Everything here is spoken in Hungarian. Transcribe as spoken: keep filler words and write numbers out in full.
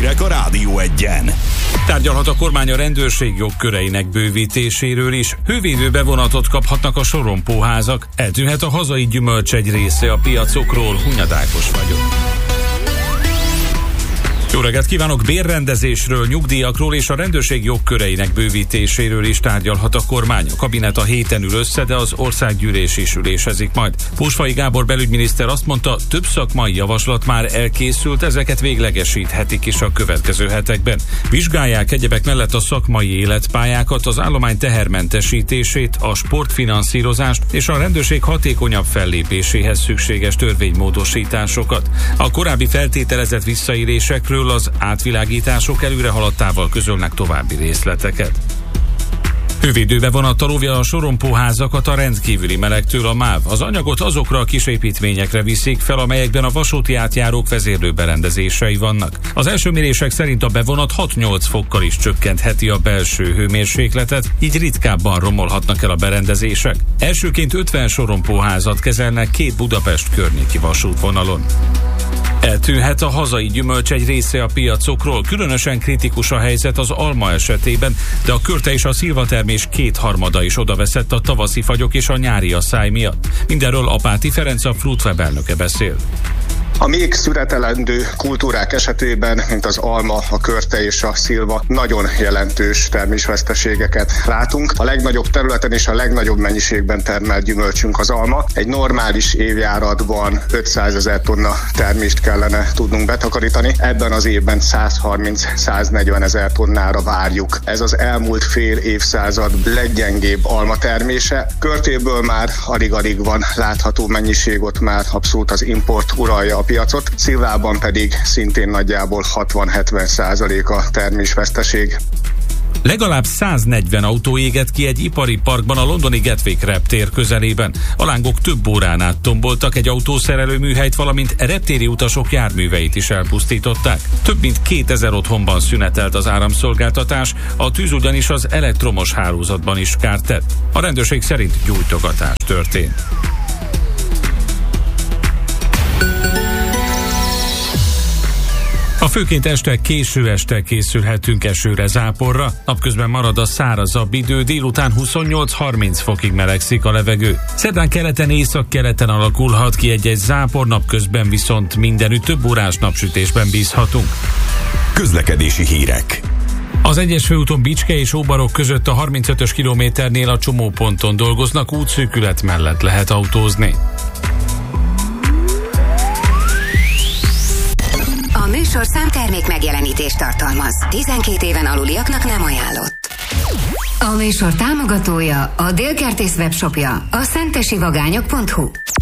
hírek a Rádió Egyen. Tárgyalhat a kormány a rendőrség jogköreinek bővítéséről is. Hővédőbevonatot kaphatnak a sorompóházak. Eltűnhet a hazai gyümölcs egy része a piacokról. Hunyad Ákos vagyok. Jó reggelt kívánok! Bérrendezésről, nyugdíjakról és a rendőrség jogköreinek bővítéséről is tárgyalhat a kormány. A kabinet a héten ül össze, de az országgyűlés is ülésezik majd. Pósfai Gábor belügyminiszter azt mondta, több szakmai javaslat már elkészült, ezeket véglegesíthetik is a következő hetekben. Vizsgálják egyebek mellett a szakmai életpályákat, az állomány tehermentesítését, a sportfinanszírozást és a rendőrség hatékonyabb fellépéséhez szükséges törvénymódosításokat. A korábbi feltételezett visszaélésekről, az átvilágítások előrehaladtával közölnek további részleteket. Hővédőbevonattal óvja a sorompóházakat a rendkívüli melegtől a MÁV. Az anyagot azokra a kisépítményekre viszik fel, amelyekben a vasúti átjárók vezérlőberendezései vannak. Az első mérések szerint a bevonat hat-nyolc fokkal is csökkentheti a belső hőmérsékletet, így ritkábban romolhatnak el a berendezések. Elsőként ötven sorompóházat kezelnek két Budapest környéki vasútvonalon. Eltűnhet a hazai gyümölcs egy része a piacokról, különösen kritikus a helyzet az alma esetében, de a körte és a szilvatermés kétharmada is odaveszett a tavaszi fagyok és a nyári asszály miatt. Mindenről Apáti Ferenc, a Fruitweb elnöke beszél. A még szüretelendő kultúrák esetében, mint az alma, a körte és a szilva, nagyon jelentős termésveszteségeket látunk. A legnagyobb területen és a legnagyobb mennyiségben termelt gyümölcsünk az alma. Egy normális évjáratban ötszázezer tonna termést kellene tudnunk betakarítani. Ebben az évben százharminc-száznegyven ezer tonnára várjuk. Ez az elmúlt fél évszázad leggyengébb alma termése. Körtéből már alig-alig van látható mennyiség, ott már abszolút az import uralja a piacot, szilvában pedig szintén nagyjából hatvan-hetven százalék a termésveszteség. Legalább száznegyven autó égett ki egy ipari parkban a londoni Gatwick reptér közelében. A lángok több órán át tomboltak, egy autószerelő műhelyt, valamint reptéri utasok járműveit is elpusztították. Több mint kétezer otthonban szünetelt az áramszolgáltatás, a tűz ugyanis az elektromos hálózatban is kárt tett. A rendőrség szerint gyújtogatás történt. A főként este, késő este készülhetünk esőre, záporra, napközben marad a szárazabb idő, délután huszonnyolc-harminc fokig melegszik a levegő. Szerdán keleten, északkeleten alakulhat ki egy-egy zápor, napközben viszont mindenütt több órás napsütésben bízhatunk. Közlekedési hírek. Az egyes főúton Bicske és Óbarok között a harmincötös kilométernél a csomóponton dolgoznak, útszűkület mellett lehet autózni. A műsor számtermék megjelenítést tartalmaz. tizenkét éven aluliaknak nem ajánlott. A műsor támogatója a Délkertész webshopja, a szentesivagányok pont hu.